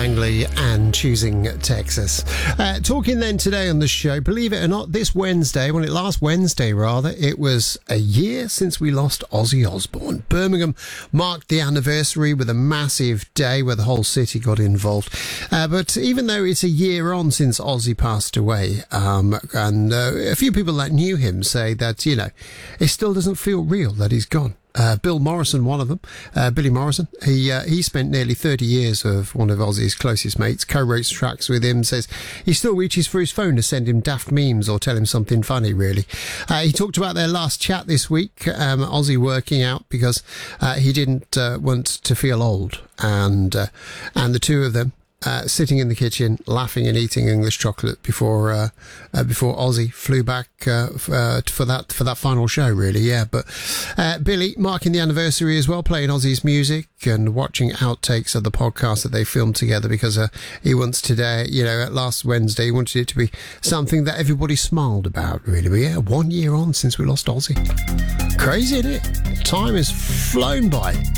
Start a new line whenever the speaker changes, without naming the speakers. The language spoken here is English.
Langley and Choosing Texas. Talking then today on the show, believe it or not, last Wednesday, it was a year since we lost Ozzy Osbourne. Birmingham marked the anniversary with a massive day where the whole city got involved. But even though it's a year on since Ozzy passed away, and a few people that knew him say that, it still doesn't feel real that he's gone. Bill Morrison, one of them, Billy Morrison, he spent nearly 30 years of one of Ozzy's closest mates, co-wrote tracks with him, says he still reaches for his phone to send him daft memes or tell him something funny, really. He talked about their last chat this week, Ozzy working out because he didn't want to feel old, and the two of them sitting in the kitchen, laughing and eating English chocolate before Ozzy flew back for that final show, really. Yeah, but Billy marking the anniversary as well, playing Ozzy's music and watching outtakes of the podcast that they filmed together, because he wants today, last Wednesday, he wanted it to be something that everybody smiled about, really. But yeah, 1 year on since we lost Ozzy. Crazy, isn't it? Time has flown by.